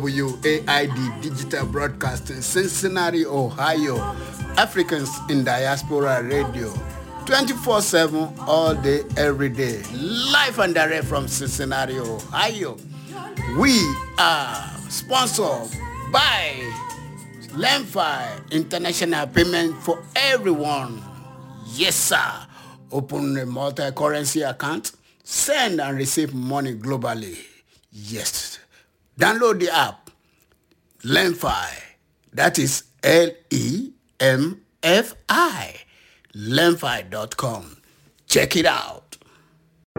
WAID Digital Broadcasting, Cincinnati, Ohio. Africans in Diaspora Radio. 24/7, all day, every day. Live and direct from Cincinnati, Ohio. We are sponsored by Lemfi International Payment for Everyone. Yes, sir. Open a multi-currency account. Send and receive money globally. Yes. Download the app. Lemfi. That is LEMFI. Lemfi.com. Check it out.